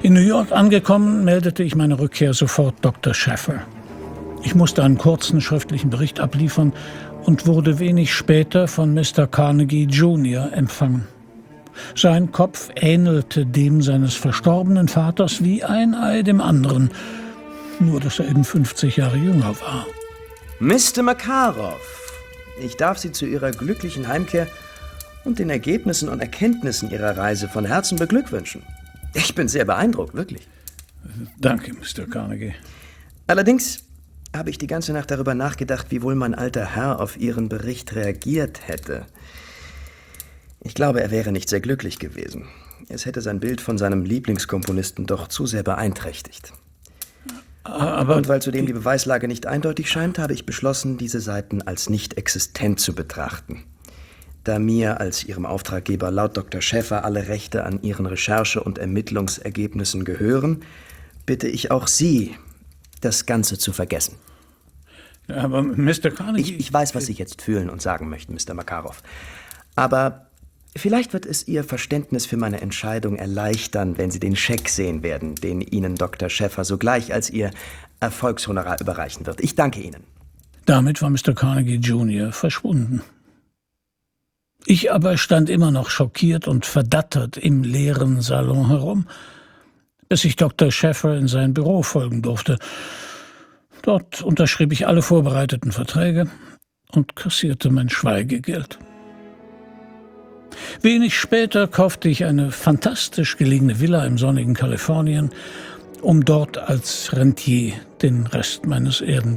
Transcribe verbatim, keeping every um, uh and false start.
In New York angekommen, meldete ich meine Rückkehr sofort Doktor Shaffer. Ich musste einen kurzen schriftlichen Bericht abliefern und wurde wenig später von Mister Carnegie Junior empfangen. Sein Kopf ähnelte dem seines verstorbenen Vaters wie ein Ei dem anderen, nur dass er eben fünfzig Jahre jünger war. Mister Makarov, ich darf Sie zu Ihrer glücklichen Heimkehr und den Ergebnissen und Erkenntnissen Ihrer Reise von Herzen beglückwünschen. Ich bin sehr beeindruckt, wirklich. Danke, Mister Carnegie. Allerdings habe ich die ganze Nacht darüber nachgedacht, wie wohl mein alter Herr auf Ihren Bericht reagiert hätte. Ich glaube, er wäre nicht sehr glücklich gewesen. Es hätte sein Bild von seinem Lieblingskomponisten doch zu sehr beeinträchtigt. Aber Und weil zudem die Beweislage nicht eindeutig scheint, habe ich beschlossen, diese Seiten als nicht existent zu betrachten. Da mir als Ihrem Auftraggeber laut Doktor Shaffer alle Rechte an Ihren Recherche- und Ermittlungsergebnissen gehören, bitte ich auch Sie, das Ganze zu vergessen. Aber Mister Carnegie... Ich, ich weiß, was Sie jetzt fühlen und sagen möchten, Mister Makarov. Aber vielleicht wird es Ihr Verständnis für meine Entscheidung erleichtern, wenn Sie den Scheck sehen werden, den Ihnen Doktor Shaffer sogleich als Ihr Erfolgshonorar überreichen wird. Ich danke Ihnen. Damit war Mister Carnegie Junior verschwunden. Ich aber stand immer noch schockiert und verdattert im leeren Salon herum, bis ich Doktor Shaffer in sein Büro folgen durfte. Dort unterschrieb ich alle vorbereiteten Verträge und kassierte mein Schweigegeld. Wenig später kaufte ich eine fantastisch gelegene Villa im sonnigen Kalifornien, um dort als Rentier den Rest meines Erden